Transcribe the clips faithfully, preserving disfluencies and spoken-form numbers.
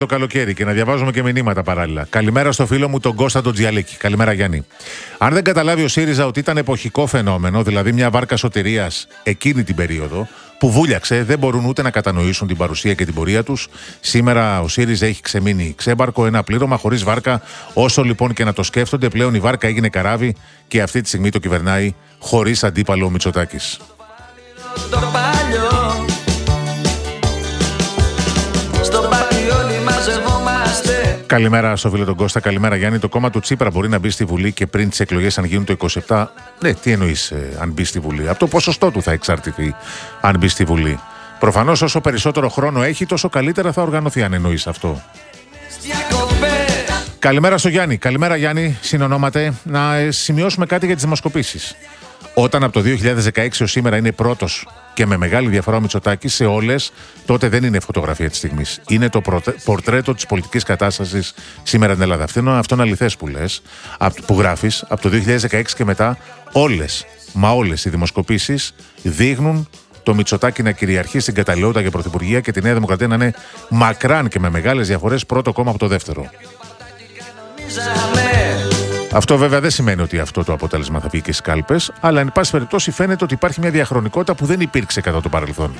το καλοκαίρι και να διαβάζουμε και μηνύματα παράλληλα. Καλημέρα στο φίλο μου τον Κώστα τον Τζιαλίκη. Καλημέρα Γιάννη. Αν δεν καταλάβει ο ΣΥΡΙΖΑ ότι ήταν εποχικό φαινόμενο, δηλαδή μια βάρκα σωτηρίας εκείνη την περίοδο, που βούλιαξε, δεν μπορούν ούτε να κατανοήσουν την παρουσία και την πορεία τους. Σήμερα ο ΣΥΡΙΖΑ έχει ξεμείνει ξέμπαρκο, ένα πλήρωμα χωρίς βάρκα. Όσο λοιπόν και να το σκέφτονται, πλέον η βάρκα έγινε καράβι και αυτή τη στιγμή το κυβερνάει χωρίς αντίπαλο ο Μητσοτάκης. Καλημέρα στο φίλο τον Κώστα, καλημέρα Γιάννη. Το κόμμα του Τσίπρα μπορεί να μπει στη Βουλή και πριν τις εκλογές, αν γίνουν το είκοσι επτά. Ναι, τι εννοείς ε, αν μπει στη Βουλή? Από το ποσοστό του θα εξαρτηθεί αν μπει στη Βουλή. Προφανώς όσο περισσότερο χρόνο έχει, τόσο καλύτερα θα οργανωθεί, αν εννοείς αυτό. Καλημέρα στο Γιάννη. Καλημέρα Γιάννη, συνονόματε. Να ε, σημειώσουμε κάτι για τις δημοσκοπήσεις. Όταν από το δύο χιλιάδες δεκαέξι ως σήμερα είναι πρώτος και με μεγάλη διαφορά ο Μητσοτάκης σε όλες, τότε δεν είναι φωτογραφία της στιγμής. Είναι το πορτρέτο της πολιτικής κατάστασης σήμερα στην Ελλάδα. Αυτό είναι, αυτό είναι αληθές που λες, που γράφεις. Από το δύο χιλιάδες δεκαέξι και μετά, όλες, μα όλες οι δημοσκοπήσεις δείχνουν το Μητσοτάκη να κυριαρχεί στην καταλληλότητα για πρωθυπουργία και τη Νέα Δημοκρατία να είναι μακράν και με μεγάλες διαφορές πρώτο κόμμα από το δεύτερο. Αυτό βέβαια δεν σημαίνει ότι αυτό το αποτέλεσμα θα βγει και στις κάλπες, αλλά εν πάση περιπτώσει φαίνεται ότι υπάρχει μια διαχρονικότητα που δεν υπήρξε κατά το παρελθόν.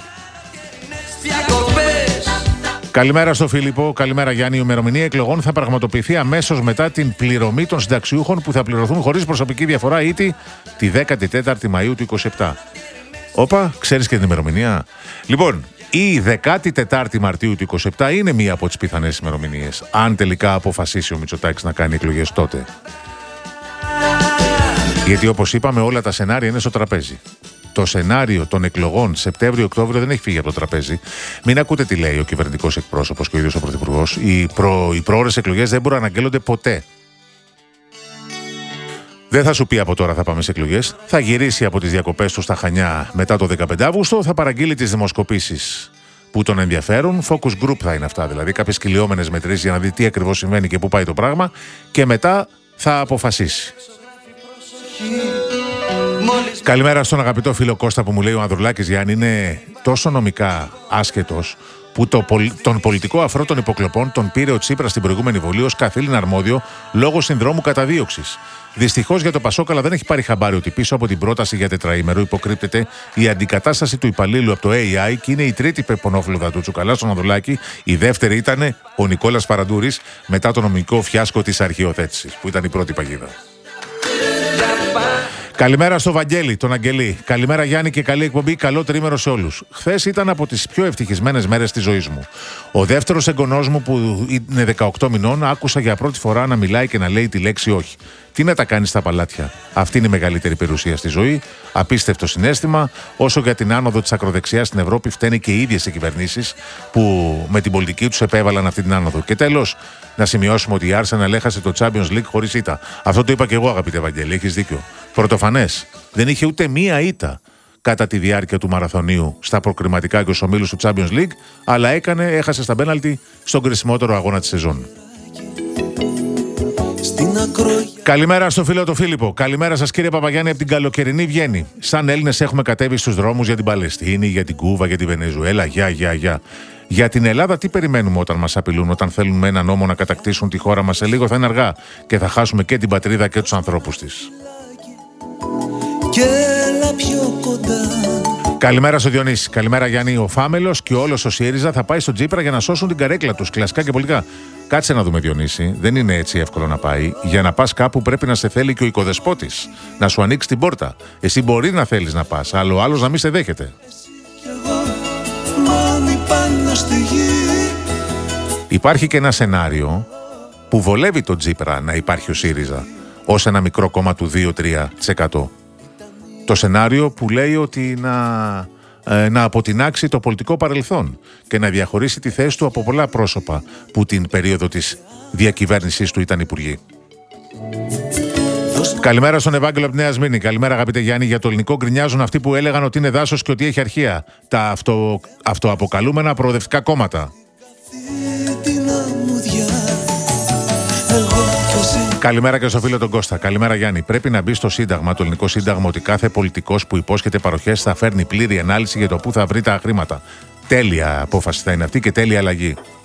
Καλημέρα στο Φίλιππο, καλημέρα Γιάννη. Η ημερομηνία εκλογών θα πραγματοποιηθεί αμέσως μετά την πληρωμή των συνταξιούχων που θα πληρωθούν χωρίς προσωπική διαφορά ήδη τη δέκατη τέταρτη Μαΐου του είκοσι επτά. Όπα, ξέρεις και την ημερομηνία? Λοιπόν, η δέκατη τέταρτη Μαρτίου του είκοσι επτά είναι μία από τις πιθανές ημερομηνίες, αν τελικά αποφασίσει ο Μητσοτάκης να κάνει εκλογές τότε. Γιατί όπως είπαμε, όλα τα σενάρια είναι στο τραπέζι. Το σενάριο των εκλογών Σεπτέμβριο-Οκτώβριο δεν έχει φύγει από το τραπέζι. Μην ακούτε τι λέει ο κυβερνητικός εκπρόσωπος και ο ίδιος ο πρωθυπουργός. Οι, προ, οι προώρες εκλογές δεν μπορούν να αναγγέλλονται ποτέ. Δεν θα σου πει από τώρα θα πάμε σε εκλογές. Θα γυρίσει από τις διακοπές του στα Χανιά μετά το δεκαπέντε Αυγούστου. Θα παραγγείλει τις δημοσκοπήσεις που τον ενδιαφέρουν. Focus group θα είναι αυτά, δηλαδή κάποιες κυλιόμενες μετρήσεις για να δει τι ακριβώς συμβαίνει και πού πάει το πράγμα. Και μετά θα αποφασίσει. Καλημέρα στον αγαπητό φίλο Κώστα που μου λέει ο Ανδρουλάκης Γιάννη είναι τόσο νομικά άσχετος που το, τον πολιτικό αφρό των υποκλοπών τον πήρε ο Τσίπρας στην προηγούμενη Βουλή ως καθήλυνα αρμόδιο λόγω συνδρόμου καταδίωξης. Δυστυχώς για το Πασόκαλα δεν έχει πάρει χαμπάρι ότι πίσω από την πρόταση για τετραήμερο υποκρύπτεται η αντικατάσταση του υπαλλήλου από το έι άι και είναι η τρίτη πεπονόφλουδα του Τσουκαλά στον Ανδρουλάκη. Η δεύτερη ήταν ο Νικόλας Παραντούρης μετά το νομικό φιάσκο της αρχιοθέτησης που ήταν η πρώτη παγίδα. Καλημέρα στο Βαγγέλη, τον Αγγελή. Καλημέρα Γιάννη και καλή εκπομπή. Καλό τρίμερο σε όλους. Χθες ήταν από τις πιο ευτυχισμένες μέρες της ζωής μου. Ο δεύτερος εγγονός μου που είναι δεκαοκτώ μηνών άκουσα για πρώτη φορά να μιλάει και να λέει τη λέξη όχι. Τι να τα κάνει στα παλάτια. Αυτή είναι η μεγαλύτερη περιουσία στη ζωή. Απίστευτο συναίσθημα. Όσο για την άνοδο της ακροδεξιάς στην Ευρώπη, φταίνε και οι ίδιες οι κυβερνήσεις που με την πολιτική τους επέβαλαν αυτή την άνοδο. Και τέλος, να σημειώσουμε ότι η Arsenal έχασε το Champions League χωρίς ήττα. Αυτό το είπα και εγώ, αγαπητέ Βαγγέλη. Έχεις δίκιο. Πρωτοφανές. Δεν είχε ούτε μία ήττα κατά τη διάρκεια του μαραθωνίου στα προκριματικά και στους ομίλους του Champions League, αλλά έκανε, έχασε στα πέναλτι στον κρισιμότερο αγώνα της σεζόν. Καλημέρα στο φίλο του Φίλιππο. Καλημέρα σας κύριε Παπαγιάννη από την καλοκαιρινή Βιέννη. Σαν Έλληνες έχουμε κατέβει στους δρόμους για την Παλαιστίνη, για την Κούβα, για τη Βενεζουέλα. Γεια, γεια, γεια. Για την Ελλάδα τι περιμένουμε όταν μας απειλούν, όταν θέλουν με ένα νόμο να κατακτήσουν τη χώρα μας? Σε λίγο θα είναι αργά και θα χάσουμε και την πατρίδα και τους ανθρώπους της. Καλημέρα στο Διονύση. Καλημέρα Γιάννη. Ο Φάμελος και όλος ο ΣΥΡΙΖΑ θα πάει στον Τσίπρα για να σώσουν την καρέκλα τους. Κλασικά και πολιτικά. Κάτσε να δούμε, Διονύση. Δεν είναι έτσι εύκολο να πάει. Για να πας κάπου πρέπει να σε θέλει και ο οικοδεσπότης. Να σου ανοίξει την πόρτα. Εσύ μπορεί να θέλεις να πας, αλλά ο άλλος να μην σε δέχεται. Υπάρχει και ένα σενάριο που βολεύει τον Τσίπρα να υπάρχει ο ΣΥΡΙΖΑ ως ένα μικρό κόμμα του δύο με τρία τοις εκατό. Το σενάριο που λέει ότι να, ε, να αποτινάξει το πολιτικό παρελθόν και να διαχωρίσει τη θέση του από πολλά πρόσωπα που την περίοδο της διακυβέρνησής του ήταν υπουργοί. Καλημέρα στον Ευάγγελο από τη Νέα Σμύρνη. Καλημέρα αγαπητέ Γιάννη. Για το ελληνικό γκρινιάζουν αυτοί που έλεγαν ότι είναι δάσος και ότι έχει αρχεία. Τα αυτο, αυτοαποκαλούμενα προοδευτικά κόμματα. Καλημέρα και στο φίλο τον Κώστα. Καλημέρα Γιάννη. Πρέπει να μπει στο Σύνταγμα, το ελληνικό Σύνταγμα, ότι κάθε πολιτικός που υπόσχεται παροχές θα φέρνει πλήρη ανάλυση για το πού θα βρει τα χρήματα. Τέλεια απόφαση θα είναι αυτή και τέλεια αλλαγή.